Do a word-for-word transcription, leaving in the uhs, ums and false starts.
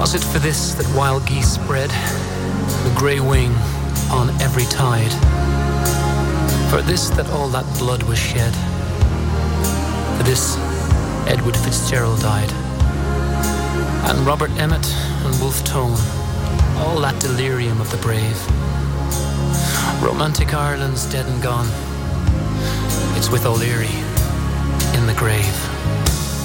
Was it for this that wild geese spread the grey wing on every tide? For this that all that blood was shed? For this Edward Fitzgerald died? And Robert Emmet and Wolfe Tone, all that delirium of the brave. Romantic Ireland's dead and gone. It's with O'Leary in the grave.